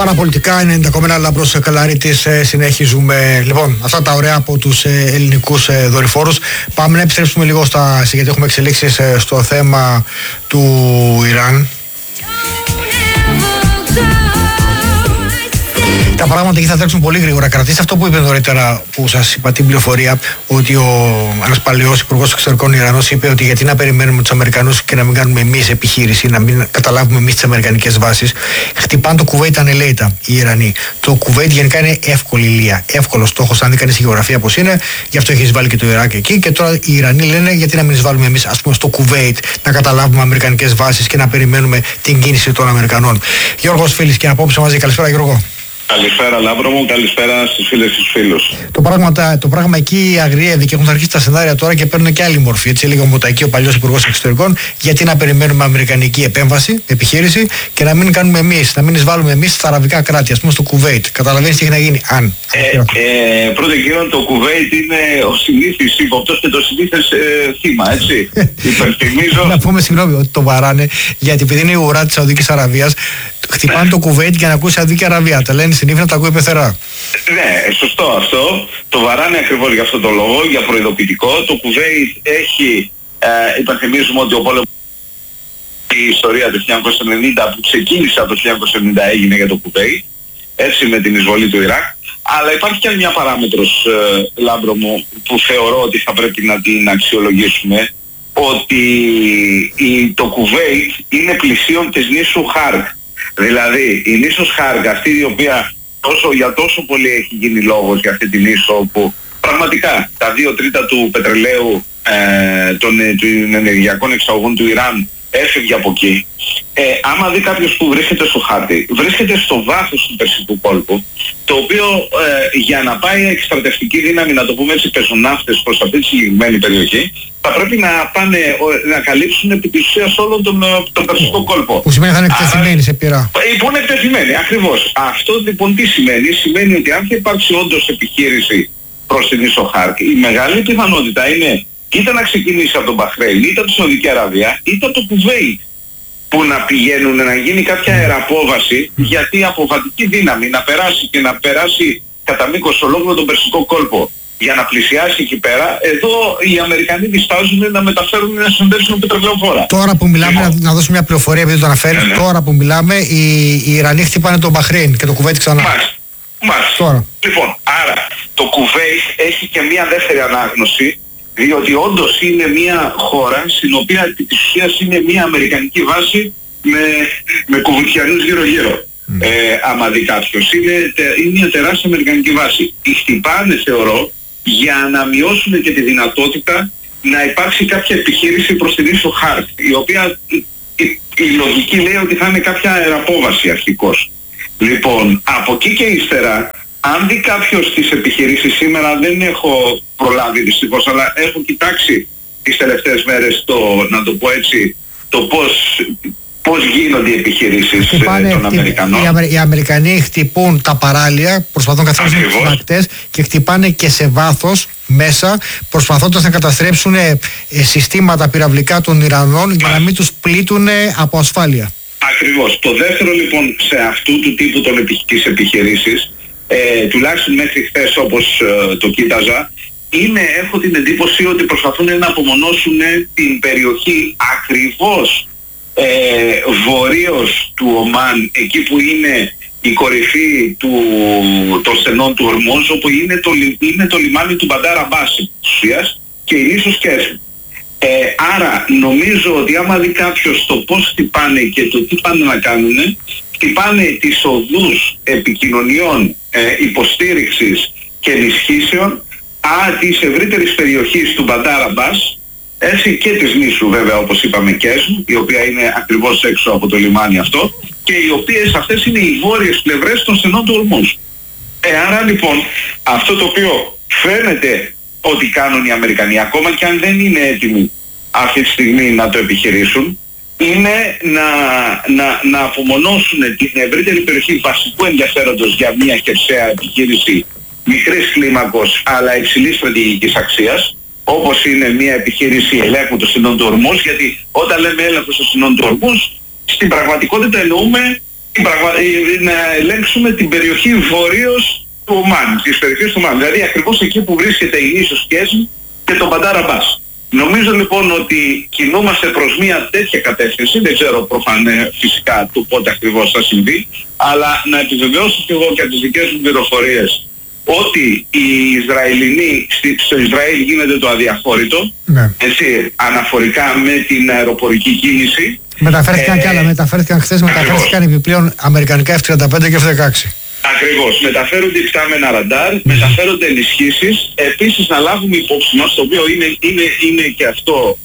Παραπολιτικά 90,1 Λάμπρος Καλαρίτης, συνεχίζουμε. Λοιπόν, αυτά τα ωραία από τους ελληνικούς δορυφόρους. Πάμε να επιστρέψουμε λίγο γιατί έχουμε εξελίξεις στο θέμα του Ιράν. Τα πράγματα εκεί θα τρέξουν πολύ γρήγορα. Κρατήστε αυτό που είπε νωρίτερα, που σας είπα την πληροφορία, ότι ένας παλαιός υπουργός εξωτερικών Ιρανός είπε ότι γιατί να περιμένουμε τους Αμερικανούς και να μην κάνουμε εμείς επιχείρηση, να μην καταλάβουμε εμείς τις αμερικανικές βάσεις. Χτυπάνε το Κουβέιτ ανελαίητα οι Ιρανοί. Το Κουβέιτ γενικά είναι εύκολη λία. Εύκολο στόχος, αν δει κανείς η γεωγραφία πώς είναι. Γι' αυτό έχει εισβάλει και το Ιράκ εκεί. Και τώρα οι Ιρανοί λένε γιατί να μην εισβάλουμε εμείς, ας πούμε, στο Κουβέιτ, να καταλάβουμε αμερικανικές βάσεις και να περιμένουμε την κίνηση των Αμερικανών. Γιώργος Φίλης και απόψε μαζί. Καλησπέρα, Γιώργο. Καλησπέρα Λάμπρο μου, καλησπέρα στους φίλες και στους φίλους. Το πράγμα εκεί αγριεύει και έχουν αρχίσει τα σενάρια τώρα και παίρνουν και άλλη μορφή. Έτσι λίγο μοτακή ο παλιός υπουργός εξωτερικών. Γιατί να περιμένουμε αμερικανική επέμβαση, επιχείρηση και να μην κάνουμε εμείς, να μην εισβάλλουμε εμείς στα αραβικά κράτη, ας πούμε στο Κουβέιτ. Καταλαβαίνεις τι έχει να γίνει, αν. Πρώτα κύριο, το Κουβέιτ είναι ο συνήθις ύποπτος και το συνήθες θύμα, έτσι. Υπενθυμίζω. Να πούμε συγγνώμη ότι το βαράνε, γιατί επειδή είναι η ουρά της Σαουδικής Αραβίας, χτυπάνε το Κουβέιτ για να ακούσει Σαουδική Αραβία. Τα λένε στην ύφη να τα ακούει πεθερά. Ναι, σωστό αυτό. Το βαράνε ακριβώς για αυτόν τον λόγο, για προειδοποιητικό. Το Κουβέιτ έχει, υπενθυμίζουμε ότι ο πόλεμος, η ιστορία του 1990 που ξεκίνησε από το 1990 έγινε για το Κουβέιτ, έτσι με την εισβολή του Ιράκ. Αλλά υπάρχει και άλλη μια παράμετρος, Λάμπρο μου, που θεωρώ ότι θα πρέπει να την αξιολογήσουμε, ότι το Κουβέιτ είναι πλησίον της νήσου Χάρκ. Δηλαδή η νήσος Χάρκ, αυτή η οποία για τόσο πολύ έχει γίνει λόγος για αυτή την νήσο, όπου πραγματικά τα 2/3 του πετρελαίου των ενεργειακών εξαγωγών του Ιράν έφευγε από εκεί. Άμα δει κάποιος που βρίσκεται στο χάρτη, βρίσκεται στο βάθος του Περσικού κόλπου, το οποίο για να πάει εκστρατευτική δύναμη, να το πούμε έτσι, πεζοναύτες προς αυτή τη συγκεκριμένη περιοχή, θα πρέπει να πάνε να καλύψουν επί της ουσίας όλο τον Περσικό κόλπο. Που σημαίνει θα είναι εκτεθειμένοι σε πυρά. Που είναι εκτεθειμένοι, ακριβώς. Αυτό λοιπόν τι σημαίνει? Σημαίνει ότι αν θα υπάρξει όντως επιχείρηση προς την ίσο Χάρκ, η μεγάλη πιθανότητα είναι είτε να ξεκινήσει από τον Μπαχρέιν, είτε από τη Σαουδική Αραβία, είτε από το Κουβέιτ, που να πηγαίνουν να γίνει κάποια αεραπόβαση, γιατί αποβατική δύναμη να περάσει και να περάσει κατά μήκος ολόκληρο τον Περσικό κόλπο για να πλησιάσει εκεί πέρα, εδώ οι Αμερικανοί διστάζουν να μεταφέρουν, να συνδέσουν πετρελαιοφόρα. Τώρα που μιλάμε, να δώσω μια πληροφορία επειδή το αναφέρεις, τώρα που μιλάμε, οι Ιρανοί χτυπάνε τον Μπαχρέιν και το Κουβέιτ ξανά. Μάλιστα. Λοιπόν, άρα το Κουβέιτ έχει και μια δεύτερη ανάγνωση, διότι όντως είναι μια χώρα στην οποία επί της ουσίας είναι μια αμερικανική βάση με κουβουτιανούς γύρω-γύρω. Άμα δει κάποιος, είναι μια τεράστια αμερικανική βάση. Τη χτυπάνε, θεωρώ, για να μειώσουν και τη δυνατότητα να υπάρξει κάποια επιχείρηση προς την ίσο Χάρκ, η οποία η λογική λέει ότι θα είναι κάποια αεραπόβαση αρχικώς. Λοιπόν, από εκεί και ύστερα, αν δει κάποιος τις επιχειρήσεις, σήμερα δεν έχω προλάβει δυστυχώς, αλλά έχω κοιτάξει τις τελευταίες μέρες να το πω έτσι, το πώς γίνονται οι επιχειρήσεις των Αμερικανών. Οι Αμερικανοί χτυπούν τα παράλια, προσπαθούν να καθαρίσουν τους φρακτές και χτυπάνε και σε βάθος μέσα, προσπαθώντας να καταστρέψουν συστήματα πυραυλικά των Ιρανών για να μην τους πλήττουν από ασφάλεια. Ακριβώς. Το δεύτερο λοιπόν σε αυτού του τύπου τις επιχειρήσεις, τουλάχιστον μέχρι χθες όπως το κοίταζα, έχω την εντύπωση ότι προσπαθούν να απομονώσουν την περιοχή ακριβώς βορείως του Ομάν, εκεί που είναι η κορυφή των στενών του Ορμούζ, όπου είναι το λιμάνι του Μπαντάρ Αμπάς και η νήσος Κέσμ. Άρα νομίζω ότι άμα δει κάποιος το πώς χτυπάνε και το τι πάνε να κάνουν, χτυπάνε τις οδούς επικοινωνιών, υποστήριξης και ενισχύσεων της ευρύτερης περιοχής του Μπαντάρ Αμπάς, έτσι, και της νήσου βέβαια όπως είπαμε Κέσμ, η οποία είναι ακριβώς έξω από το λιμάνι αυτό, και οι οποίες αυτές είναι οι βόρειες πλευρές των στενών του Ορμούζ. Άρα λοιπόν αυτό το οποίο φαίνεται ότι κάνουν οι Αμερικανοί, ακόμα και αν δεν είναι έτοιμοι αυτή τη στιγμή να το επιχειρήσουν, είναι να απομονώσουν την ευρύτερη περιοχή βασικού ενδιαφέροντος για μια χερσαία επιχείρηση μικρής κλίμακος αλλά υψηλής στρατηγικής αξίας, όπως είναι μια επιχείρηση ελέγχου των στενών του Ορμούζ, γιατί όταν λέμε έλεγχο των στενών του Ορμούζ, στην πραγματικότητα εννοούμε να ελέγξουμε την περιοχή βορείως του Ομάν, της περιοχής του Ομάν, δηλαδή ακριβώς εκεί που βρίσκεται η νήσος Κέσμ και το Μπαντάρ Αμπάς. Νομίζω λοιπόν ότι κινούμαστε προς μια τέτοια κατεύθυνση, δεν ξέρω προφανές φυσικά το πότε ακριβώς θα συμβεί, αλλά να επιβεβαιώσω και εγώ και από τις δικές μου πληροφορίες ότι οι Ισραηλινοί, στο Ισραήλ γίνεται το αδιαφόρητο, έτσι, αναφορικά με την αεροπορική κίνηση. Μεταφέρθηκαν κι άλλα, μεταφέρθηκαν χθες, μεταφέρθηκαν επιπλέον αμερικανικά F-35 και F-16. Ακριβώς. Μεταφέρονται υπτάμενα ραντάρ, μεταφέρονται ενισχύσεις. Επίσης να λάβουμε υπόψη μας, το οποίο είναι και αυτό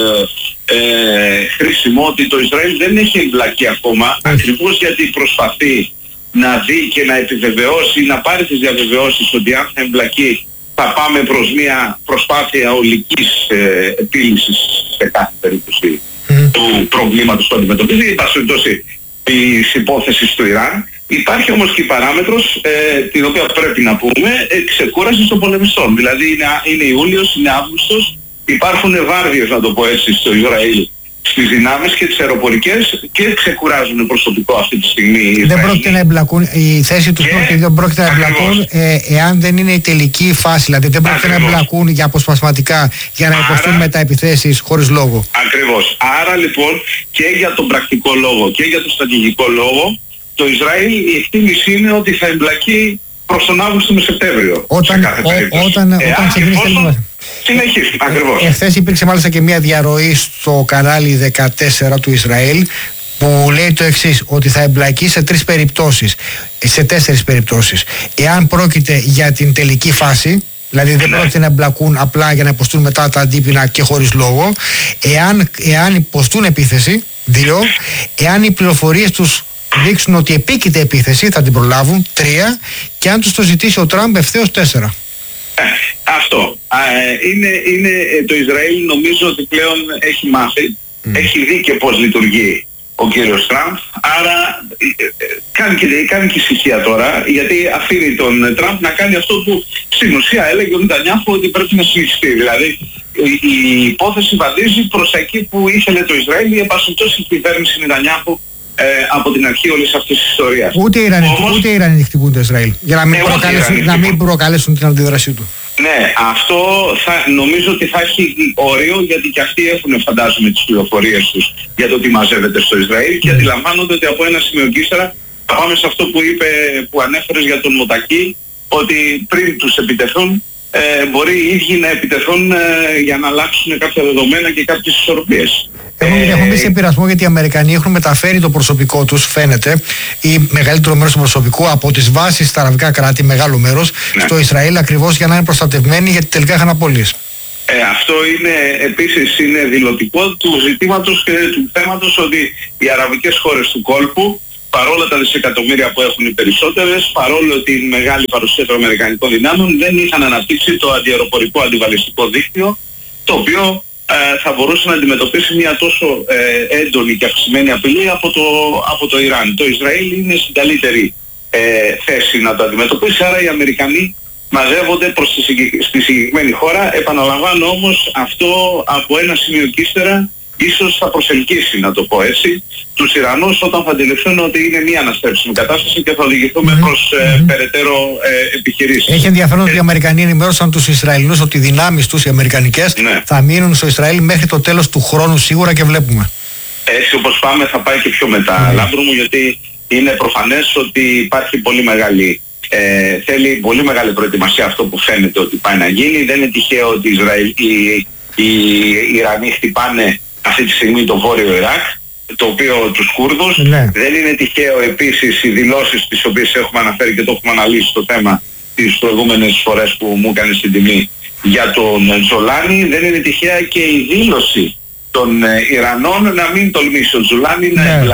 χρήσιμο, ότι το Ισραήλ δεν έχει εμπλακεί ακόμα, ακριβώς γιατί προσπαθεί να δει και να επιβεβαιώσει, να πάρει τις διαβεβαιώσεις ότι αν θα εμπλακεί θα πάμε προς μια προσπάθεια ολικής επίλυσης σε κάθε περίπτωση του προβλήματος που αντιμετωπίζει. Υπάρχει της υπόθεσης του Ιράν. Υπάρχει όμως και η παράμετρος, την οποία πρέπει να πούμε, ξεκούραση των πολεμιστών. Δηλαδή είναι Ιούλιος, είναι Αύγουστος, υπάρχουν βάρδιες, να το πω έτσι, στο Ισραήλ, στις δυνάμεις και τις αεροπορικές, και ξεκουράζουν προσωπικό αυτή τη στιγμή. Δεν πρόκειται να εμπλακούν, η θέση τους δεν πρόκειται να εμπλακούν εάν δεν είναι η τελική φάση. Δηλαδή δεν πρόκειται να εμπλακούν για αποσπασματικά για να υποστούν μετά επιθέσεις χωρίς λόγο. Ακριβώς. Άρα λοιπόν και για τον πρακτικό λόγο και για τον στρατηγικό λόγο, το Ισραήλ, η εκτίμηση είναι ότι θα εμπλακεί προς τον Αύγουστο με Σεπτέμβριο. Όταν ξεκινήσει λίγο. Συνεχίζει, ακριβώς. Εχθές υπήρξε μάλιστα και μια διαρροή στο κανάλι 14 του Ισραήλ που λέει το εξής, ότι θα εμπλακεί σε 4 περιπτώσεις. Εάν πρόκειται για την τελική φάση, δηλαδή δεν πρόκειται να εμπλακούν απλά για να υποστούν μετά τα αντίπεινα και χωρίς λόγο, εάν υποστούν επίθεση, 2, εάν οι πληροφορίες τους δείξουν ότι επίκειται επίθεση, θα την προλάβουν, 3, και αν τους το ζητήσει ο Τραμπ ευθέως, 4. Αυτό. Είναι το Ισραήλ, νομίζω ότι πλέον έχει μάθει, έχει δει και πώς λειτουργεί ο κύριος Τραμπ, άρα κάνει και ησυχία τώρα, γιατί αφήνει τον Τραμπ να κάνει αυτό που στην ουσία έλεγε ο Νετανιάχου ότι πρέπει να συνεχιστεί. Δηλαδή η υπόθεση βαδίζει προς εκεί που ήθελε το Ισραήλ, η επασχετός η κυβέρνηση Νετανιάχου από την αρχή όλης αυτής της ιστορίας. Ούτε οι Ιρανοί χτυπούν το Ισραήλ, για να μην προκαλέσουν την αντίδρασή του. Ναι, αυτό νομίζω ότι θα έχει όριο, γιατί και αυτοί έχουν, φαντάζομαι, τις πληροφορίες τους για το τι μαζεύεται στο Ισραήλ και αντιλαμβάνονται ότι από ένα σημείο και ύστερα θα πάμε σε αυτό που ανέφερες για τον Μοτακή, ότι πριν τους επιτεθούν μπορεί οι ίδιοι να επιτεθούν για να αλλάξουν κάποια δεδομένα και κάποιες ισορροπίες. Έχουν μπει σε πειρασμό γιατί οι Αμερικανοί έχουν μεταφέρει το προσωπικό τους, φαίνεται, ή μεγαλύτερο μέρος του προσωπικού από τις βάσεις στα αραβικά κράτη, μεγάλο μέρος, στο Ισραήλ, ακριβώς για να είναι προστατευμένοι, γιατί τελικά είχαν απολύσει. Αυτό επίσης είναι δηλωτικό του ζητήματος και του θέματος, ότι οι αραβικές χώρες του κόλπου, παρόλα τα δισεκατομμύρια που έχουν οι περισσότερες, παρόλο την μεγάλη παρουσία των αμερικανικών δυνάμεων, δεν είχαν αναπτύξει το αντιαεροπορικό αντιβαλιστικό δίκτυο, το οποίο θα μπορούσε να αντιμετωπίσει μια τόσο έντονη και αυξημένη απειλή από το Ιράν. Το Ισραήλ είναι στην καλύτερη θέση να το αντιμετωπίσει, άρα οι Αμερικανοί μαζεύονται στη συγκεκριμένη χώρα. Επαναλαμβάνω όμως, αυτό από ένα σημείο και ύστερα ίσως θα προσελκύσει, να το πω έτσι, τους Ιρανούς όταν θα αντιληφθούν ότι είναι μια αναστρέψιμη κατάσταση και θα οδηγηθούμε προς περαιτέρω επιχειρήσεις. Έχει ενδιαφέρον ότι οι Αμερικανοί ενημέρωσαν τους Ισραηλινούς ότι οι δυνάμεις τους, οι αμερικανικές, θα μείνουν στο Ισραήλ μέχρι το τέλος του χρόνου σίγουρα, και βλέπουμε. Έτσι όπως πάμε θα πάει και πιο μετά, Λάμπρο μου, γιατί είναι προφανές ότι υπάρχει πολύ μεγάλη θέλει πολύ μεγάλη προετοιμασία αυτό που φαίνεται ότι πάει να γίνει. Δεν είναι τυχαίο ότι οι Ιρανοί χτυπάνε αυτή τη στιγμή το βόρειο Ιράκ, το οποίο τους Κούρδους. Δεν είναι τυχαίο επίσης οι δηλώσεις τις οποίες έχουμε αναφέρει και το έχουμε αναλύσει το θέμα τις προηγούμενες φορές που μου έκανε την τιμή για τον Τζολάνι. Δεν είναι τυχαία και η δήλωση των Ιρανών να μην τολμήσει ο Τζολάνι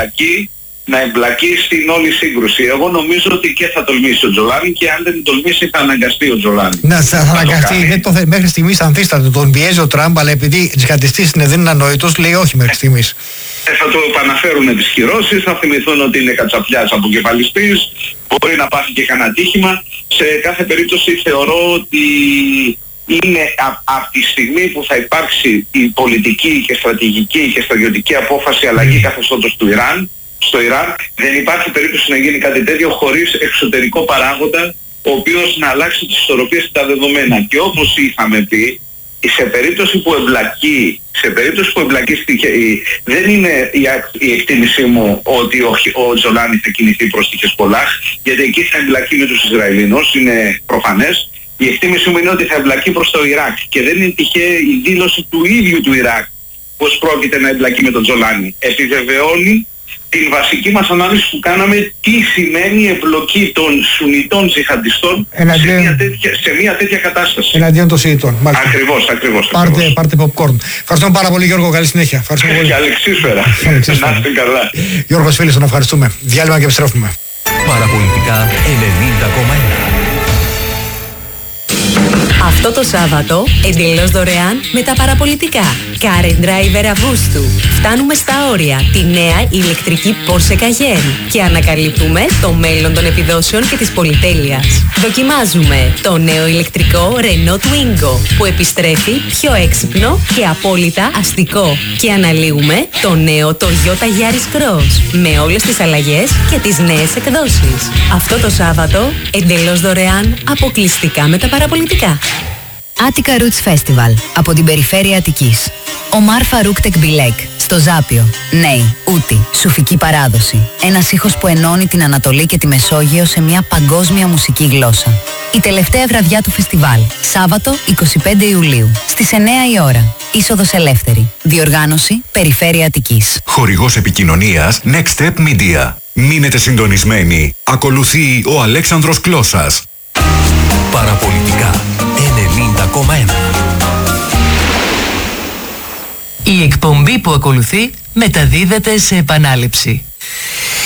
να εμπλακεί στην όλη σύγκρουση. Εγώ νομίζω ότι και θα τολμήσει ο Τζολάνι, και αν δεν τολμήσει θα αναγκαστεί ο Τζολάνι. Θα αναγκαστεί. Μέχρι στιγμής ανθίσταται. Τον πιέζει ο Τραμπ, αλλά επειδή τζιχαντιστής είναι, δεν είναι ανόητος, λέει όχι μέχρι στιγμής. Θα το επαναφέρουν τις κυρώσεις, θα θυμηθούν ότι είναι κατσαπλιάς αποκεφαλιστής, μπορεί να πάθει και κανένα τύχημα. Σε κάθε περίπτωση θεωρώ ότι είναι από τη στιγμή που θα υπάρξει η πολιτική και στρατηγική και στρατιωτική απόφαση αλλαγή καθεστώτος του Ιράν, στο Ιράν, δεν υπάρχει περίπτωση να γίνει κάτι τέτοιο χωρίς εξωτερικό παράγοντα, ο οποίος να αλλάξει τις ισορροπίες και τα δεδομένα. Και όπως είχαμε πει, σε περίπτωση που εμπλακεί, δεν είναι η εκτίμησή μου ότι ο Τζολάνι θα κινηθεί προς τη Χεσπολάχ, γιατί εκεί θα εμπλακεί με τους Ισραηλινούς, είναι προφανές. Η εκτίμησή μου είναι ότι θα εμπλακεί προς το Ιράκ και δεν είναι τυχαία η δήλωση του ίδιου του Ιράκ πως πρόκειται να εμπλακεί με τον Τζολάνι. Επιβεβαιώνει την βασική μας ανάλυση που κάναμε, τι σημαίνει η εμπλοκή των Σουνιτών τζιχαντιστών σε μια τέτοια κατάσταση. Εναντίον των Σιητών. Ακριβώς. Πάρτε popcorn. Ευχαριστούμε πάρα πολύ, Γιώργο. Καλή συνέχεια. Και αλεξίσφαιρα. Να είστε καλά. Γιώργος Φίλης, τον ευχαριστούμε. Διάλειμμα και επιστρέφουμε. Παραπολιτικά 90,1. Αυτό το Σάββατο, εντελώς δωρεάν με τα παραπολιτικά. Car and Driver Αυγούστου. Φτάνουμε στα όρια τη νέα ηλεκτρική Porsche Cayenne και ανακαλύπτουμε το μέλλον των επιδόσεων και της πολυτέλειας. Δοκιμάζουμε το νέο ηλεκτρικό Renault Twingo που επιστρέφει πιο έξυπνο και απόλυτα αστικό. Και αναλύουμε το νέο Toyota Yaris Cross με όλες τις αλλαγές και τις νέες εκδόσεις. Αυτό το Σάββατο, εντελώς δωρεάν, αποκλειστικά με τα παραπολιτικά. Attica Roots Festival από την περιφέρεια Αττικής. Ο Μαρ Φαρούκ Τεκμπιλέκ στο Ζάπιο. Νέοι, Ούτη, σουφική παράδοση. Ένας ήχος που ενώνει την Ανατολή και τη Μεσόγειο σε μια παγκόσμια μουσική γλώσσα. Η τελευταία βραδιά του φεστιβάλ, Σάββατο 25 Ιουλίου, στις 9 η ώρα. Είσοδος ελεύθερη. Διοργάνωση Περιφέρεια Αττικής. Χορηγός επικοινωνίας Next Step Media. Μείνετε συντονισμένοι. Ακολουθεί ο Αλέξανδρος Κλώσας. Παραπολιτικά 90,1. Η εκπομπή που ακολουθεί μεταδίδεται σε επανάληψη.